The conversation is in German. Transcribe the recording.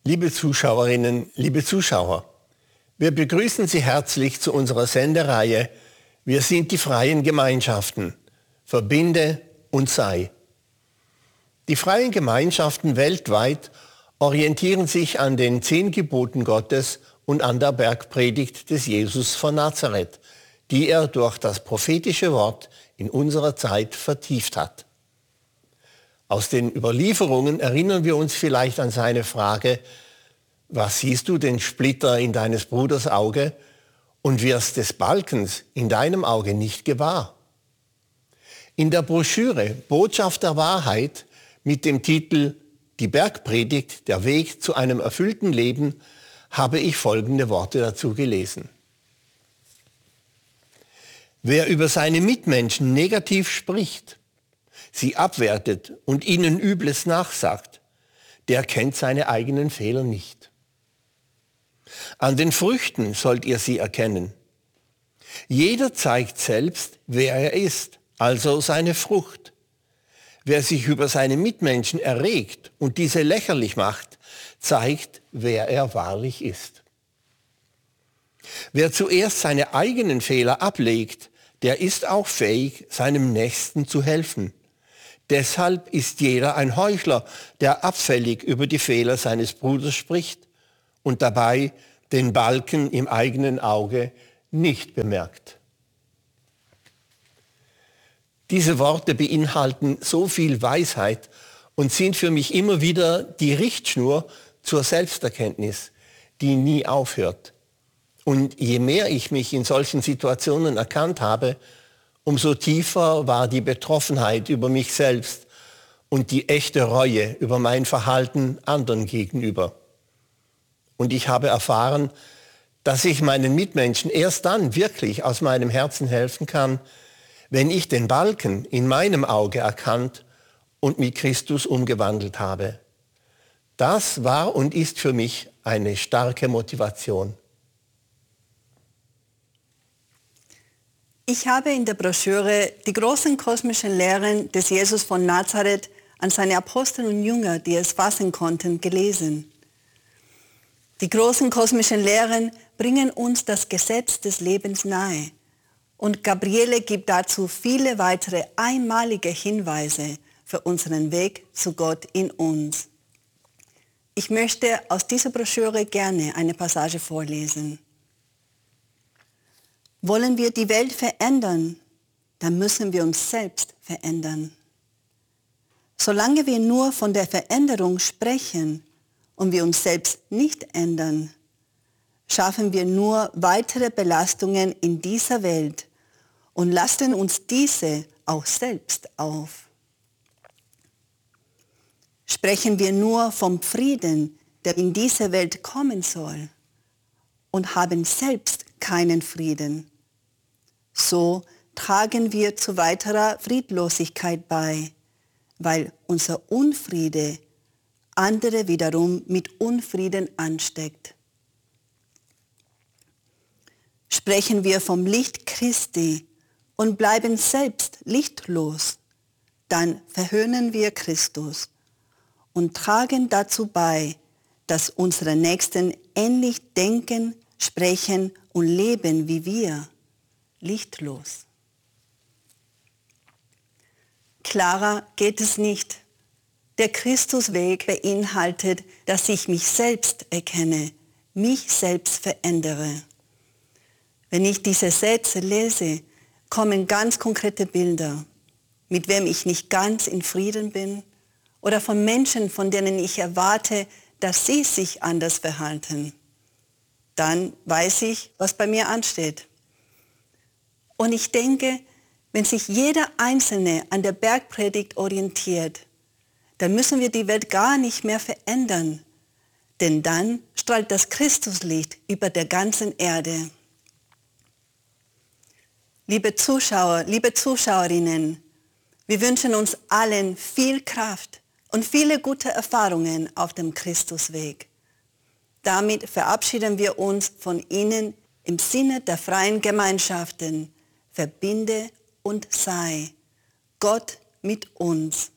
Liebe Zuschauerinnen, liebe Zuschauer, wir begrüßen Sie herzlich zu unserer Sendereihe Wir sind die freien Gemeinschaften. Verbinde und sei. Die freien Gemeinschaften weltweit orientieren sich an den 10 Geboten Gottes und an der Bergpredigt des Jesus von Nazareth, die er durch das prophetische Wort in unserer Zeit vertieft hat. Aus den Überlieferungen erinnern wir uns vielleicht an seine Frage: Was siehst du, den Splitter in deines Bruders Auge, und wirst des Balkens in deinem Auge nicht gewahr? In der Broschüre Botschaft der Wahrheit mit dem Titel Die Bergpredigt, der Weg zu einem erfüllten Leben, habe ich folgende Worte dazu gelesen. Wer über seine Mitmenschen negativ spricht, sie abwertet und ihnen Übles nachsagt, der kennt seine eigenen Fehler nicht. An den Früchten sollt ihr sie erkennen. Jeder zeigt selbst, wer er ist, also seine Frucht. Wer sich über seine Mitmenschen erregt und diese lächerlich macht, zeigt, wer er wahrlich ist. Wer zuerst seine eigenen Fehler ablegt, der ist auch fähig, seinem Nächsten zu helfen. Deshalb ist jeder ein Heuchler, der abfällig über die Fehler seines Bruders spricht und dabei den Balken im eigenen Auge nicht bemerkt. Diese Worte beinhalten so viel Weisheit und sind für mich immer wieder die Richtschnur zur Selbsterkenntnis, die nie aufhört. Und je mehr ich mich in solchen Situationen erkannt habe, umso tiefer war die Betroffenheit über mich selbst und die echte Reue über mein Verhalten anderen gegenüber. Und ich habe erfahren, dass ich meinen Mitmenschen erst dann wirklich aus meinem Herzen helfen kann, wenn ich den Balken in meinem Auge erkannt und mit Christus umgewandelt habe. Das war und ist für mich eine starke Motivation. Ich habe in der Broschüre die großen kosmischen Lehren des Jesus von Nazareth an seine Apostel und Jünger, die es fassen konnten, gelesen. Die großen kosmischen Lehren bringen uns das Gesetz des Lebens nahe. Und Gabriele gibt dazu viele weitere einmalige Hinweise für unseren Weg zu Gott in uns. Ich möchte aus dieser Broschüre gerne eine Passage vorlesen. Wollen wir die Welt verändern, dann müssen wir uns selbst verändern. Solange wir nur von der Veränderung sprechen und wir uns selbst nicht ändern, schaffen wir nur weitere Belastungen in dieser Welt und lasten uns diese auch selbst auf. Sprechen wir nur vom Frieden, der in diese Welt kommen soll, und haben selbst keinen Frieden, so tragen wir zu weiterer Friedlosigkeit bei, weil unser Unfriede andere wiederum mit Unfrieden ansteckt. Sprechen wir vom Licht Christi und bleiben selbst lichtlos, dann verhöhnen wir Christus und tragen dazu bei, dass unsere Nächsten ähnlich denken, sprechen und leben wie wir, lichtlos. Klarer geht es nicht. Der Christusweg beinhaltet, dass ich mich selbst erkenne, mich selbst verändere. Wenn ich diese Sätze lese, kommen ganz konkrete Bilder, mit wem ich nicht ganz in Frieden bin oder von Menschen, von denen ich erwarte, dass sie sich anders verhalten. Dann weiß ich, was bei mir ansteht. Und ich denke, wenn sich jeder Einzelne an der Bergpredigt orientiert, dann müssen wir die Welt gar nicht mehr verändern, denn dann strahlt das Christuslicht über der ganzen Erde. Liebe Zuschauer, liebe Zuschauerinnen, wir wünschen uns allen viel Kraft und viele gute Erfahrungen auf dem Christusweg. Damit verabschieden wir uns von Ihnen im Sinne der freien Gemeinschaften. Verbinde und sei. Gott mit uns.